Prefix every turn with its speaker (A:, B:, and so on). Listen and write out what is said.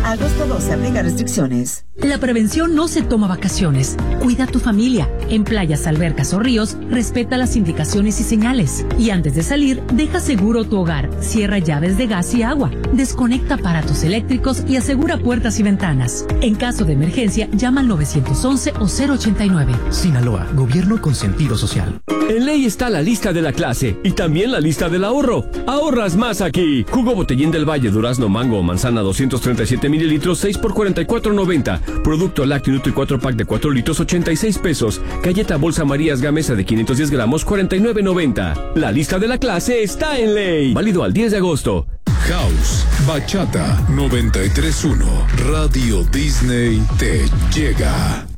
A: Agosto 12, aplica restricciones.
B: La prevención no se toma vacaciones. Cuida a tu familia. En playas, albercas o ríos, respeta las indicaciones y señales. Y antes de salir, deja seguro tu hogar. Cierra llaves de gas y agua. Desconecta aparatos eléctricos y asegura puertas y ventanas. En caso de emergencia, llama al 911 o 089.
C: Sinaloa, gobierno con sentido social.
D: En ley está la lista de la clase y también la lista del ahorro. Ahorras más aquí. Jugo Botellín del Valle, durazno, mango o manzana 237 mililitros, 6 por 44.90. Producto lácteo Nutri 4 pack de 4 litros, 86 pesos. Galleta Bolsa Marías Gamesa de 510 gramos, 49.90. La lista de la clase está en ley. Válido al 10 de agosto.
E: House, Bachata 93.1, Radio Disney te llega.